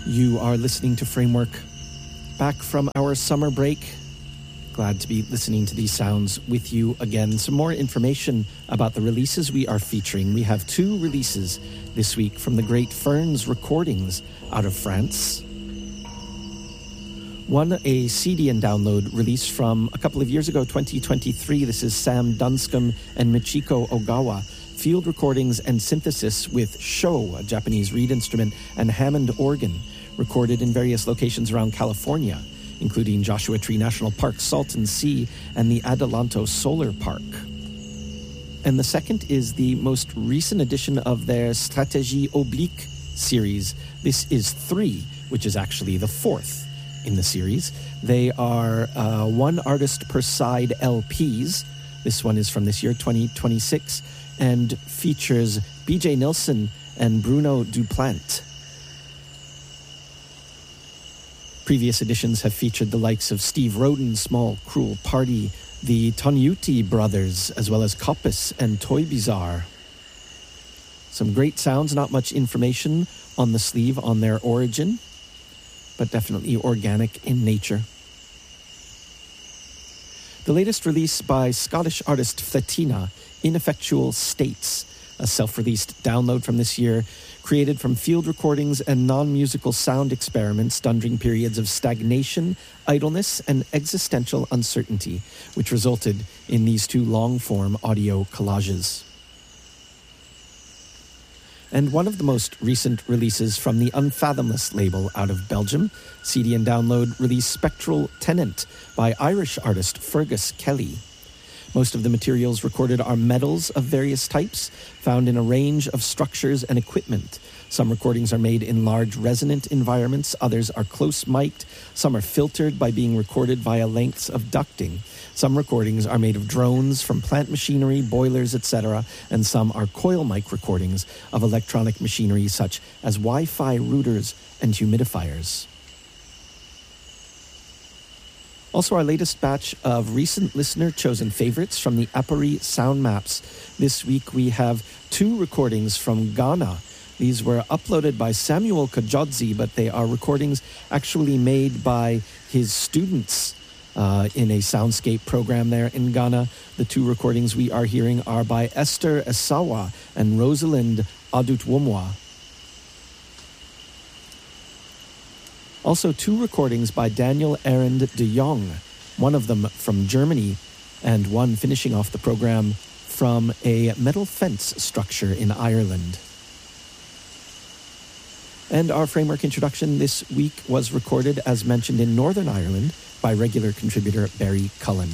You are listening to Framework. Back from our summer break. Glad to be listening to these sounds with you again. Some more information about the releases we are featuring. We have 2 releases this week from the great Ferns Recordings out of France. One, a CD and download release from a couple of years ago, 2023. This is Sam Dunscombe and Michiko Ogawa. Field recordings and synthesis with Sho, a Japanese reed instrument, and Hammond organ, recorded in various locations around California, including Joshua Tree National Park, Salton Sea, and the Adelanto Solar Park. And the second is the most recent edition of their Stratégie Oblique series. This is 3, which is actually the 4th in the series. They are 1 artist per side LPs. This one is from this year, 2026, and features BJ Nilsson and Bruno Duplant. Previous editions have featured the likes of Steve Roden, Small Cruel Party, the Tonyuti brothers, as well as Koppus and Toy Bizarre. Some great sounds, not much information on the sleeve on their origin, but definitely organic in nature. The latest release by Scottish artist Fletina, Ineffectual States, a self-released download from this year, created from field recordings and non-musical sound experiments done during periods of stagnation, idleness, and existential uncertainty, which resulted in these 2 long-form audio collages. And one of the most recent releases from the Unfathomless label out of Belgium, CD and download release Spectral Tenant by Irish artist Fergus Kelly. Most of the materials recorded are metals of various types, found in a range of structures and equipment. Some recordings are made in large resonant environments, others are close mic'd, some are filtered by being recorded via lengths of ducting. Some recordings are made of drones from plant machinery, boilers, etc., and some are coil mic recordings of electronic machinery such as Wi-Fi routers and humidifiers. Also, our latest batch of recent listener-chosen favorites from the Apari Sound Maps. This week we have 2 recordings from Ghana. These were uploaded by Samuel Kajodzi, but they are recordings actually made by his students in a soundscape program there in Ghana. The 2 recordings we are hearing are by Esther Esawa and Rosalind Adutwomwa. Also 2 recordings by Daniel Arend de Jong, one of them from Germany and one finishing off the program from a metal fence structure in Ireland. And our framework introduction this week was recorded, as mentioned, in Northern Ireland by regular contributor Barry Cullen.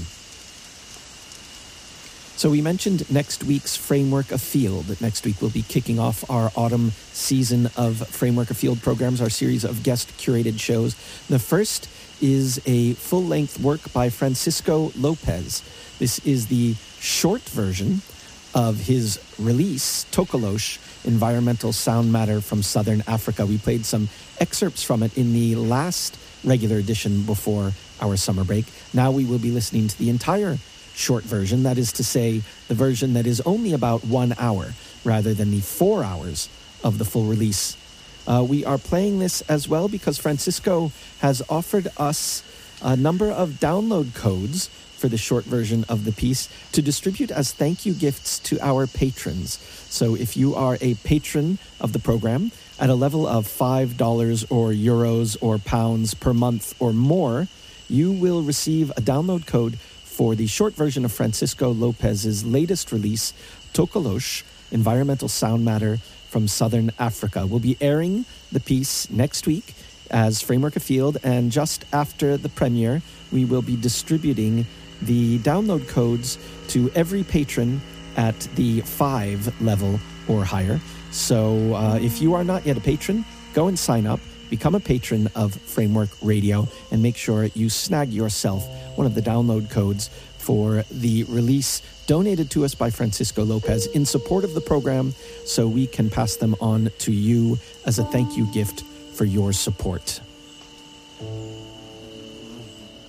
So we mentioned next week's Framework Afield. Next week we'll be kicking off our autumn season of Framework Afield programs, our series of guest-curated shows. The first is a full-length work by Francisco Lopez. This is the short version of his release, Tokolosh, Environmental Sound Matter from Southern Africa. We played some excerpts from it in the last regular edition before our summer break. Now we will be listening to the entire short version, that is to say, the version that is only about 1 hour, rather than the 4 hours of the full release. We are playing this as well because Francisco has offered us a number of download codes for the short version of the piece to distribute as thank you gifts to our patrons. So if you are a patron of the program at a level of $5 or euros or pounds per month or more, you will receive a download code for the short version of Francisco Lopez's latest release, Tokolosh, Environmental Sound Matter from Southern Africa. We'll be airing the piece next week as Framework Afield, and just after the premiere, we will be distributing the download codes to every patron at the 5 level or higher. So if you are not yet a patron, go and sign up, become a patron of Framework Radio, and make sure you snag yourself one of the download codes for the release donated to us by Francisco Lopez in support of the program, so we can pass them on to you as a thank you gift for your support.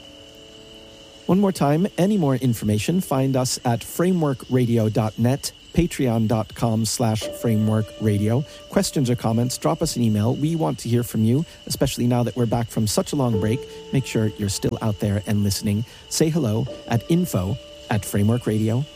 One more time, any more information, find us at frameworkradio.net patreon.com/frameworkradio. Questions or comments, drop us an email. We want to hear from you, especially now that we're back from such a long break. Make sure you're still out there and listening. Say hello at info@frameworkradio.com.